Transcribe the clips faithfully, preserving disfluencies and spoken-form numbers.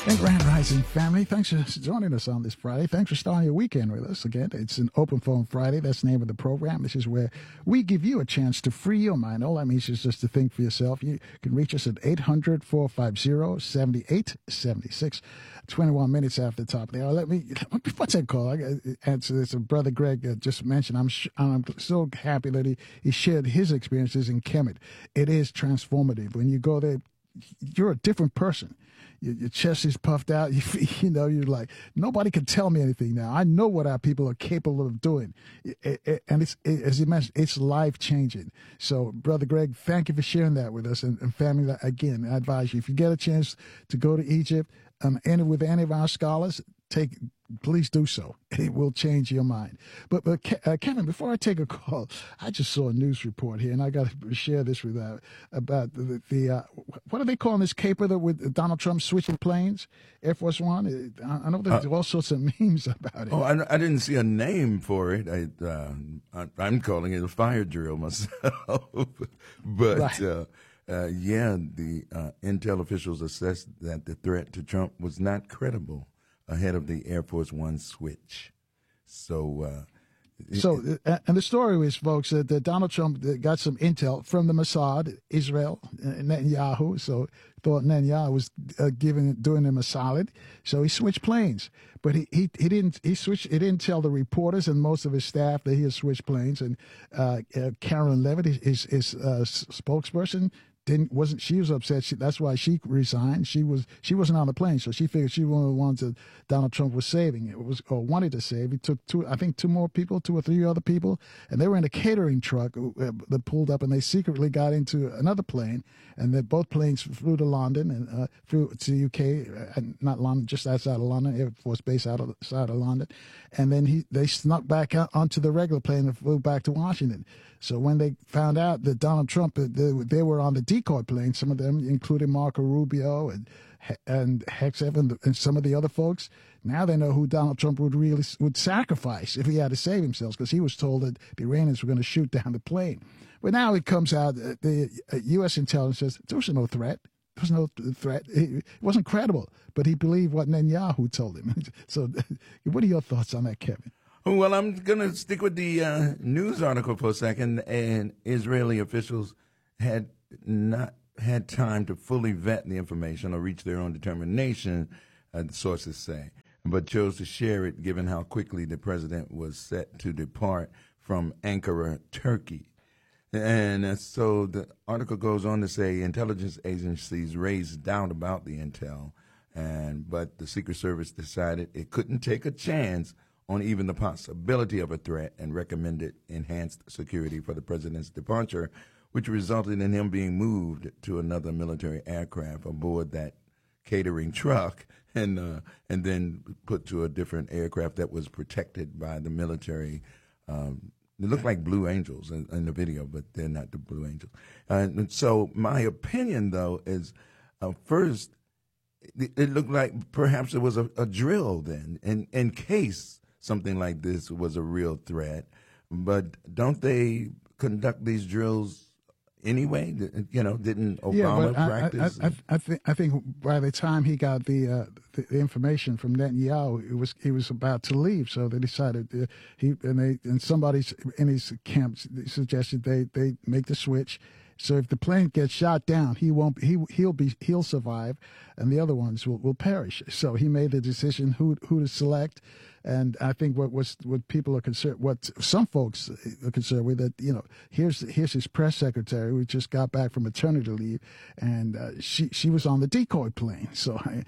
And Grand Rising family, thanks for joining us on this Friday. Thanks for starting your weekend with us. Again, it's an Open Phone Friday. That's the name of the program. This is where we give you a chance to free your mind. All that means is just to think for yourself. You can reach us at eight hundred, four five zero, seven eight seven six. twenty-one minutes after the top of the hour. Let me, what's that call? I got to answer this. Brother Greg uh, just mentioned. I'm sh- I'm so happy that he, he shared his experiences in Kemet. It is transformative. When you go there, you're a different person. Your, your chest is puffed out. You, you know, you're like, nobody can tell me anything now. I know what our people are capable of doing. It, it, and it's, it, as you mentioned, it's life changing. So, Brother Greg, thank you for sharing that with us. And, and family, again, I advise you, if you get a chance to go to Egypt, um, and with any of our scholars, take, please do so. It will change your mind. But, but uh, Kevin, before I take a call, I just saw a news report here, and I got to share this with uh, about the, the uh, what are they calling this caper that with Donald Trump switching planes, Air Force One? I, I know there's uh, all sorts of memes about it. Oh, I, I didn't see a name for it. I, uh, I, I'm calling it a fire drill myself. but right. uh, uh, yeah, the uh, intel officials assessed that the threat to Trump was not credible ahead of the Air Force One switch. So, uh, so, uh, and the story is, folks, that uh, Donald Trump got some intel from the Mossad, Israel, uh, Netanyahu. So, thought Netanyahu was uh, giving, doing him a solid. So he switched planes, but he, he he didn't he switched. He didn't tell the reporters and most of his staff that he had switched planes. And uh, uh, Karen Levitt, his his uh, spokesperson, didn't wasn't she was upset. She, that's why she resigned. She was she wasn't on the plane, so she figured she was one of the ones that Donald Trump was saving. It was or wanted to save. He took two, I think, two more people, two or three other people, and they were in a catering truck uh, that pulled up, and they secretly got into another plane, and then both planes flew to London and uh, flew to the U K, uh, not London, just outside of London, Air Force Base out of, outside of London, and then he they snuck back out onto the regular plane and flew back to Washington. So when they found out that Donald Trump, they, they were on the decoy plane, some of them, including Marco Rubio and and Hegseth and, and some of the other folks, now they know who Donald Trump would really would sacrifice if he had to save himself, because he was told that the Iranians were going to shoot down the plane. But now it comes out that the U S intelligence says there was no threat. There was no threat. It wasn't credible, but he believed what Netanyahu told him. So what are your thoughts on that, Kevin? Well, I'm going to stick with the uh, news article for a second. And Israeli officials had not had time to fully vet the information or reach their own determination, uh, the sources say, but chose to share it given how quickly the president was set to depart from Ankara, Turkey. And uh, so the article goes on to say intelligence agencies raised doubt about the intel, and but the Secret Service decided it couldn't take a chance on even the possibility of a threat and recommended enhanced security for the president's departure, which resulted in him being moved to another military aircraft aboard that catering truck and uh, and then put to a different aircraft that was protected by the military. Um, they look like Blue Angels in, in the video, but they're not the Blue Angels. Uh, and so my opinion, though, is uh, first, it, it looked like perhaps it was a, a drill then, in, in case something like this was a real threat. But don't they conduct these drills anyway? You know, didn't Obama yeah, practice? I, I, I, I, think, I think by the time he got the, uh, the the information from Netanyahu, it was he was about to leave. So they decided uh, he and they and somebody in his camp suggested they they make the switch. So if the plane gets shot down, he won't. He he'll be he'll survive, and the other ones will, will perish. So he made the decision who who to select, and I think what was what people are concerned, what some folks are concerned with, that you know here's here's his press secretary who just got back from maternity leave, and uh, she she was on the decoy plane. So I,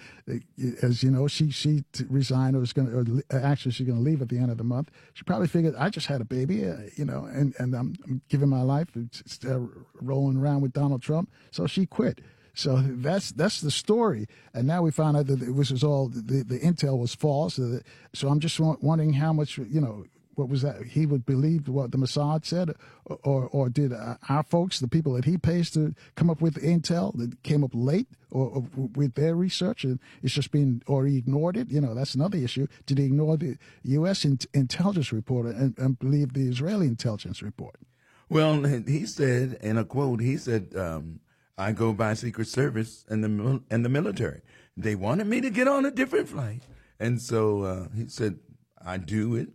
as you know, she she resigned or was going to actually she's going to leave at the end of the month. She probably figured I just had a baby, uh, you know, and and I'm, I'm giving my life. It's, uh, rolling around with Donald Trump, so she quit. So that's that's the story. And now we found out that it was all the, the intel was false. So I'm just wondering how much, you know, what was that? He would believe what the Mossad said, or or, or did our folks, the people that he pays to come up with the intel, that came up late, or, or with their research, and it's just been, or he ignored it. You know, that's another issue. Did he ignore the U S in, intelligence report and, and believe the Israeli intelligence report? Well, he said, in a quote, he said, um, I go by Secret Service and the mil- and the military. They wanted me to get on a different flight, and so uh, he said, "I do it."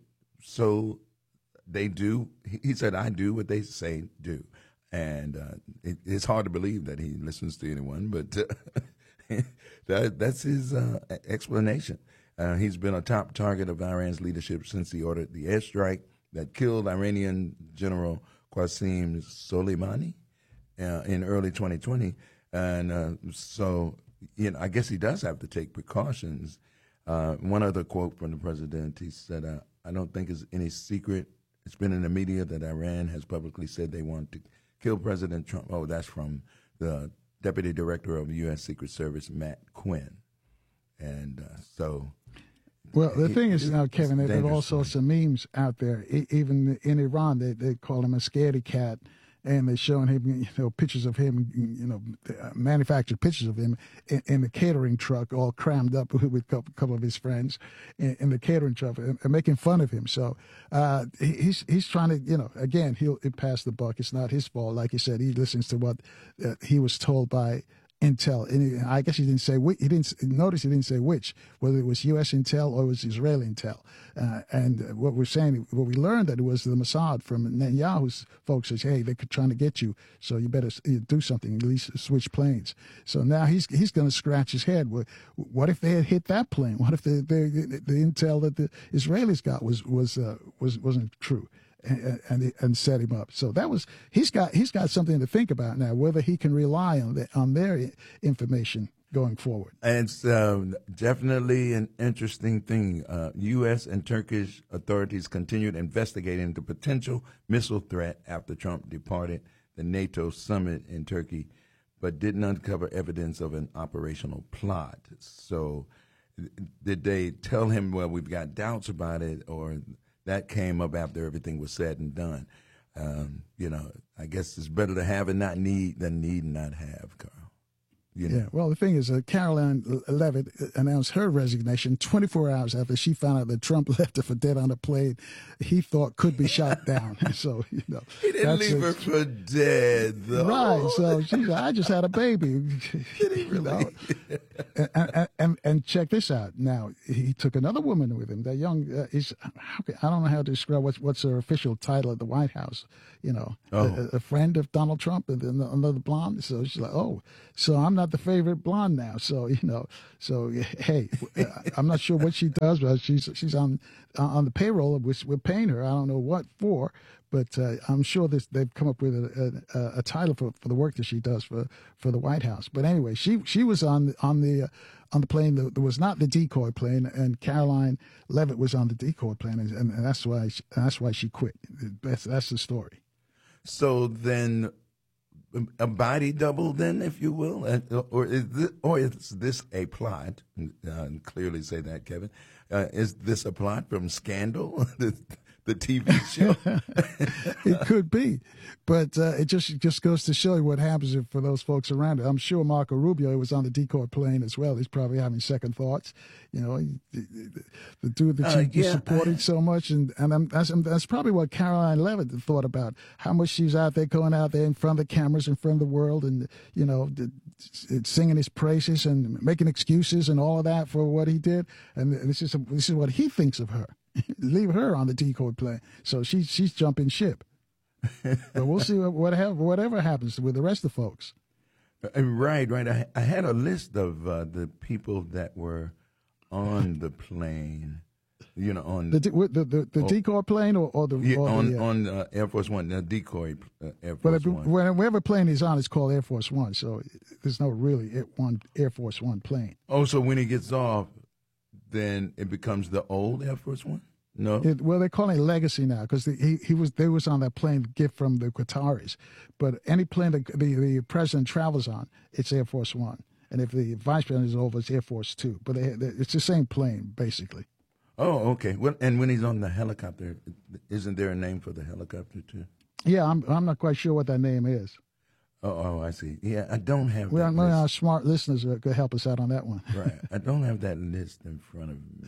So they do. He said, "I do what they say do," and uh, it, it's hard to believe that he listens to anyone, but uh, that that's his uh, explanation. Uh, he's been a top target of Iran's leadership since he ordered the airstrike that killed Iranian General Qasem Soleimani uh, in early twenty twenty. And uh, so, you know, I guess he does have to take precautions. Uh, one other quote from the president, he said, uh, I don't think it's any secret. It's been in the media that Iran has publicly said they want to kill President Trump. Oh, that's from the Deputy Director of the U S Secret Service, Matt Quinn. And uh, so... Well, the it, thing is it, now, Kevin, there are all sorts of memes out there. E- even in Iran, they, they call him a scaredy cat, and they're showing him, you know, pictures of him, you know, manufactured pictures of him in, in the catering truck, all crammed up with a couple, couple of his friends in, in the catering truck, and, and making fun of him. So uh, he, he's he's trying to, you know, again, he'll pass the buck. It's not his fault. Like you said, he listens to what uh, he was told by Intel, and he, I guess he didn't say he didn't notice he didn't say which, whether it was U S Intel or it was Israeli Intel. Uh, and what we're saying, what we learned that it was the Mossad from Netanyahu's folks says, hey, they're trying to get you, so you better do something, at least switch planes. So now he's he's going to scratch his head. What if they had hit that plane? What if the the, the intel that the Israelis got was was uh, was wasn't true? And, and and set him up. So that was he's got he's got something to think about now, whether he can rely on the, on their information going forward. It's um, definitely an interesting thing. Uh, U S and Turkish authorities continued investigating the potential missile threat after Trump departed the NATO summit in Turkey, but didn't uncover evidence of an operational plot. So did they tell him, well, we've got doubts about it, or that came up after everything was said and done? Um, you know, I guess it's better to have and not need than need and not have, Carl. You know? Yeah, well, the thing is, uh, Caroline Levitt announced her resignation twenty-four hours after she found out that Trump left her for dead on a plane he thought could be shot down. So, you know. He didn't leave her for dead, though. Right, so she's like, I just had a baby. Did he really? know? and, and, and, and check this out. Now, he took another woman with him. That young, uh, is, how can, I don't know how to describe what's, what's her official title at the White House. You know, oh. a, a friend of Donald Trump and then another blonde. So she's like, oh, so I'm not the favorite blonde now. So, you know, so, hey, I'm not sure what she does, but she's she's on on the payroll, which we're paying her. I don't know what for, but uh, I'm sure this, they've come up with a, a, a title for, for the work that she does for, for the White House. But anyway, she she was on on the uh, on the plane that was not the decoy plane, and Caroline Levitt was on the decoy plane, and, and that's why she, that's why she quit. That's that's the story. So then, a body double, then, if you will, or is this, or is this a plot? Uh, clearly, say that, Kevin. Uh, is this a plot from Scandal, the, the T V show? It could be, but uh, it just just goes to show you what happens if, for those folks around it. I'm sure Marco Rubio was on the decoy plane as well. He's probably having second thoughts. You know, he, the, the dude that uh, you, you yeah. supported so much, and and I'm, that's that's probably what Caroline Levitt thought about, how much she's out there going out there in front of the cameras, in front of the world, and you know, singing his praises and making excuses and all of that for what he did. And this is this is what he thinks of her. Leave her on the decoy plane. So she, she's jumping ship. But we'll see what, what whatever happens with the rest of the folks. Right, right. I, I had a list of uh, the people that were on the plane. You know, on the the the, the oh, decoy plane or, or the yeah, or on the, uh, on uh, Air Force One, the decoy uh, Air Force well, One. Whatever plane he's on, it's called Air Force One. So there's no really one Air Force One plane. Oh, so when he gets off, then it becomes the old Air Force One? No. It, well, they call it Legacy now because he he was they was on that plane gift from the Qataris. But any plane that the, the president travels on, it's Air Force One, and if the vice president is over, it's Air Force Two. But they, they, it's the same plane basically. Oh, okay. Well, and when he's on the helicopter, isn't there a name for the helicopter too? Yeah, I'm I'm not quite sure what that name is. Oh, oh, I see. Yeah, I don't have. Well, that one of list. our smart listeners could help us out on that one. Right, I don't have that list in front of me.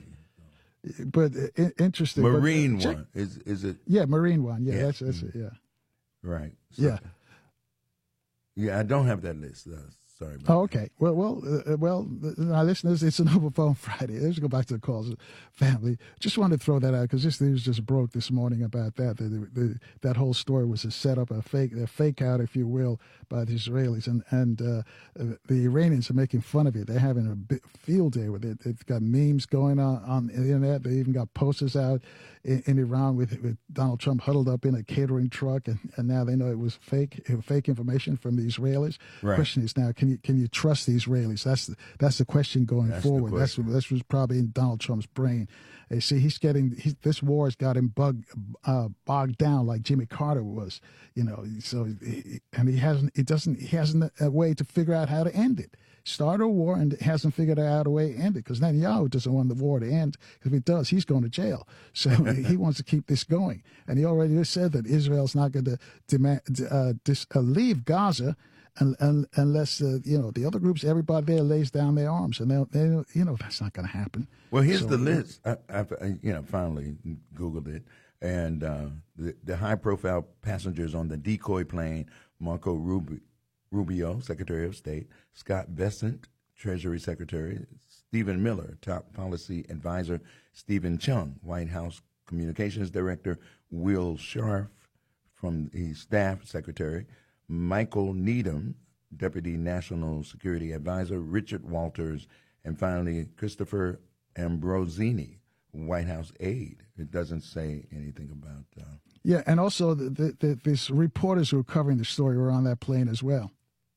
But uh, interesting. Marine but, uh, one is is it? Yeah, Marine one. Yeah, yeah. that's that's mm-hmm. it. Yeah. Right. So, yeah. Yeah, I don't have that list. Uh, sorry about Oh, okay. Well, well, uh, well, uh, our listeners, it's an Open Phone Friday. Let's go back to the calls. Family, just wanted to throw that out because this news just broke this morning about that. The, the, the, that whole story was a setup, a fake, a fake out, if you will, by the Israelis, and and uh, the Iranians are making fun of it. They're having a big field day with it. They've got memes going on on the internet. They even got posters out in, in Iran with, with Donald Trump huddled up in a catering truck, and, and now they know it was fake, fake information from the Israelis. Right. Question is now, can you can you trust the Israelis? That's the, that's the question going That's forward. the That's question. that's what's probably in Donald Trump's brain. You see, he's getting he's, this war has got him bug, uh, bogged down like Jimmy Carter was, you know. So he, and he hasn't he doesn't he hasn't a way to figure out how to end it. Start a war and hasn't figured out a way to end it because Netanyahu doesn't want the war to end. Because if he does, he's going to jail. So he wants to keep this going. And he already said that Israel's not going to demand uh, dis, uh, leave Gaza. And, and, unless uh, you know the other groups, everybody there lays down their arms, and they, they you know that's not going to happen. Well, here's so, the list. I, I, I, you know, finally Googled it, and uh, the, the high-profile passengers on the decoy plane: Marco Rubio, Rubio, Secretary of State; Scott Bessent, Treasury Secretary; Stephen Miller, Top Policy Advisor; Stephen Chung, White House Communications Director; Will Scharf, from the Staff Secretary; Michael Needham, Deputy National Security Advisor; Richard Walters, and finally Christopher Ambrosini, White House aide. It doesn't say anything about. Uh, yeah, and also the, the, the, these reporters who were covering the story were on that plane as well.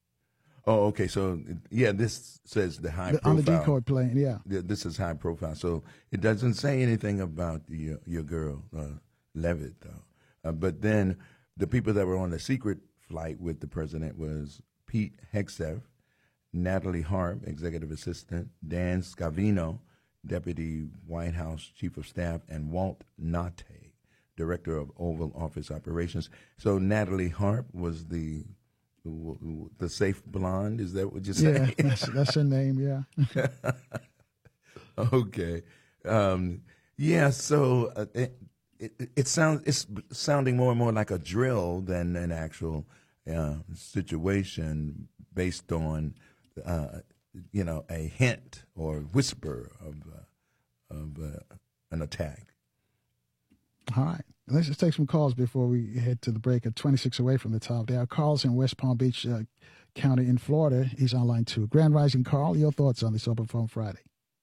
Oh, okay. So, yeah, this says the high the, profile. On the decoy plane, yeah. This is high profile. So it doesn't say anything about your, your girl, uh, Levitt, though. Uh, but then the people that were on the secret flight with the president was Pete Hegseth, Natalie Harp, Executive Assistant; Dan Scavino, Deputy White House Chief of Staff; and Walt Nate, Director of Oval Office Operations. So Natalie Harp was the the safe blonde. Is that what you're saying? Yeah, that's, that's her name. Yeah. Okay. Um, yeah. So uh, it, it it sounds it's sounding more and more like a drill than an actual uh, situation based on uh, you know a hint or whisper of uh, of uh, an attack. All right. Let's just take some calls before we head to the break. At twenty-six away from the top there. Carl's in West Palm Beach uh, County in Florida. He's on line two. Grand Rising, Carl. Your thoughts on this Open Phone Friday?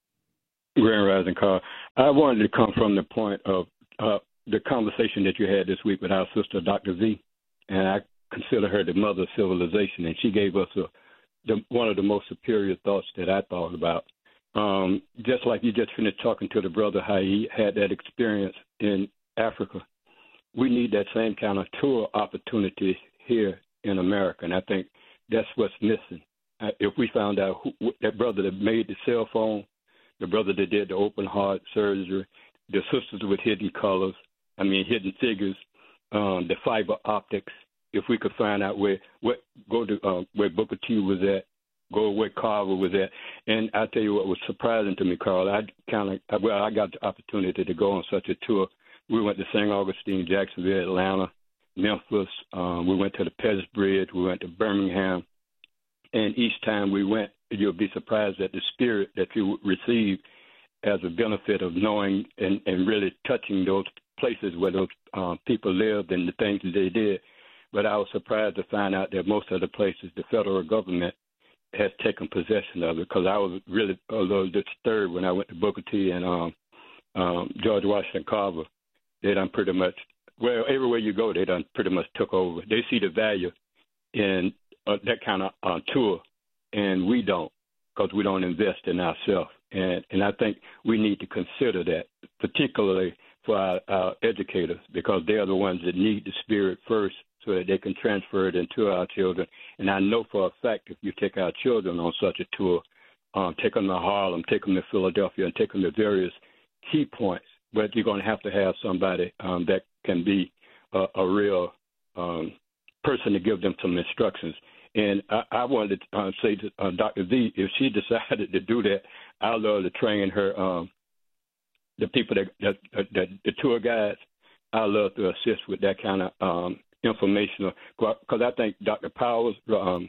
Grand Rising, Carl. I wanted to come from the point of uh, the conversation that you had this week with our sister, Doctor Z, and I consider her the mother of civilization, and she gave us a, the, one of the most superior thoughts that I thought about. Um, just like you just finished talking to the brother, how he had that experience in Africa. We need that same kind of tour opportunity here in America, and I think that's what's missing. Uh, if we found out who, that brother that made the cell phone, the brother that did the open heart surgery, the sisters with hidden colors, I mean hidden figures, um, the fiber optics. If we could find out where, where go to uh, where Booker T was at, go where Carver was at, and I tell you what was surprising to me, Carl. I kind of well, I got the opportunity to go on such a tour. We went to Saint Augustine, Jacksonville, Atlanta, Memphis. Um, we went to the Pettus Bridge. We went to Birmingham. And each time we went, you'll be surprised at the spirit that you receive as a benefit of knowing and, and really touching those places where those uh, people lived and the things that they did. But I was surprised to find out that most of the places the federal government has taken possession of it, because I was really a little disturbed when I went to Booker T and um, um, George Washington Carver. They done pretty much, well, everywhere you go, they done pretty much took over. They see the value in uh, that kind of uh, tour, and we don't, because we don't invest in ourselves. And, and I think we need to consider that, particularly for our, our educators, because they're the ones that need the spirit first so that they can transfer it into our children. And I know for a fact if you take our children on such a tour, um, take them to Harlem, take them to Philadelphia, and take them to various key points, but you're going to have to have somebody um, that can be a, a real um, person to give them some instructions. And I, I wanted to uh, say to uh, Doctor Z, if she decided to do that, I'd love to train her, um, the people that, that, that, the tour guides. I'd love to assist with that kind of um, informational, because I think Doctor Powers, um,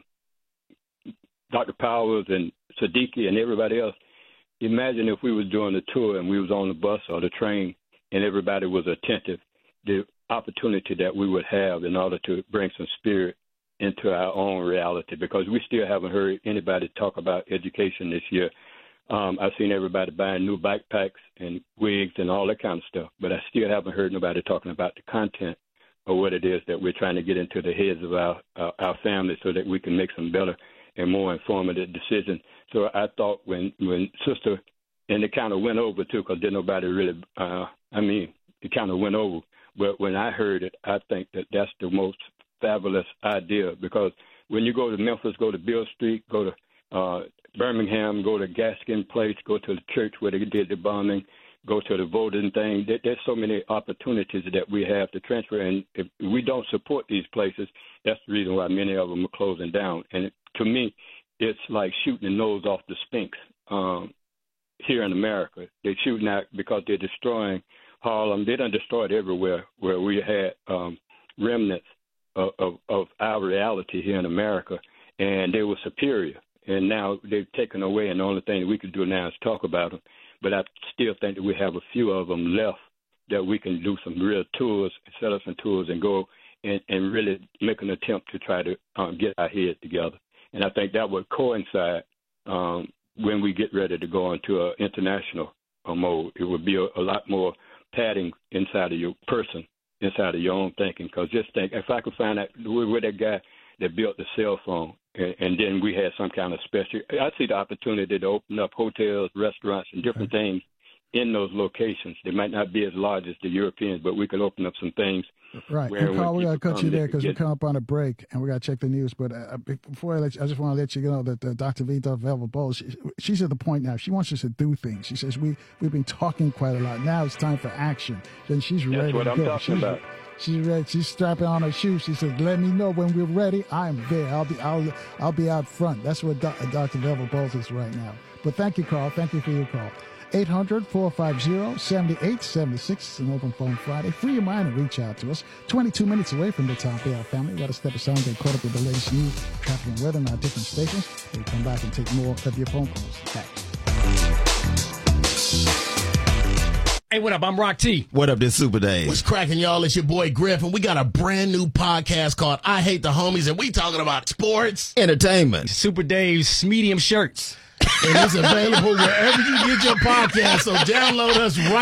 Doctor Powers and Siddiqui and everybody else, imagine if we was doing the tour and we was on the bus or the train and everybody was attentive, the opportunity that we would have in order to bring some spirit into our own reality, because we still haven't heard anybody talk about education this year. Um, I've seen everybody buying new backpacks and wigs and all that kind of stuff, but I still haven't heard nobody talking about the content of what it is that we're trying to get into the heads of our uh, our families so that we can make some better and more informative decisions. So I thought when, when Sister, and it kind of went over too, because didn't nobody really, uh, I mean, it kind of went over. But when I heard it, I think that that's the most fabulous idea, because when you go to Memphis, go to Beale Street, go to uh, Birmingham, go to Gaskin Place, go to the church where they did the bombing, go to the voting thing. There, there's so many opportunities that we have to transfer, and if we don't support these places, that's the reason why many of them are closing down. And it, to me, it's like shooting the nose off the Sphinx um, here in America. They're shooting out because they're destroying Harlem. They done destroyed everywhere where we had um, remnants of, of, of our reality here in America, and they were superior. And now they've taken away, and the only thing that we can do now is talk about them. But I still think that we have a few of them left that we can do some real tours, set up some tours, and go and, and really make an attempt to try to um, get our head together. And I think that would coincide um, when we get ready to go into an international uh, mode. It would be a, a lot more padding inside of your person, inside of your own thinking. Because just think, if I could find out where that guy that built the cell phone, and, and then we had some kind of special, I see the opportunity to open up hotels, restaurants, and different okay. things in those locations. They might not be as large as the Europeans, but we could open up some things. Right. And Carl, we got to cut you there because we come up on a break and we got to check the news. But uh, before I let you, I just want to let you know that uh, Doctor Vita Velva-Bowles, she, she's at the point now. She wants us to do things. She says, we, we've been talking quite a lot. Now it's time for action. Then she's ready That's what to I'm go. talking She's, about. She's ready. She's strapping on her shoes. She says, let me know when we're ready. I'm there. I'll be I'll, I'll be out front. That's what Do- Doctor Velva-Bowles is right now. But thank you, Carl. Thank you for your call. eight hundred, four five zero, seven eight seven six. It's an open phone Friday. Free your mind and reach out to us. twenty-two minutes away from the top of our family. We got to step aside and get caught up with the latest news, traffic, and weather on our different stations. We'll come back and take more of your phone calls. Back. Hey, what up? I'm Rock T. What up, this Super Dave? What's cracking, y'all? It's your boy Griff, and we got a brand new podcast called I Hate the Homies, and we talking about sports, entertainment, Super Dave's medium shirts. And it's available wherever you get your podcast, so download us right